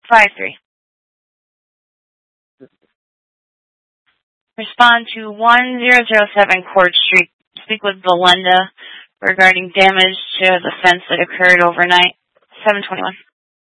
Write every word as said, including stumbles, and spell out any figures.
five three. Respond to one zero zero seven Court Street. Speak with Belinda regarding damage to the fence that occurred overnight. seven twenty-one.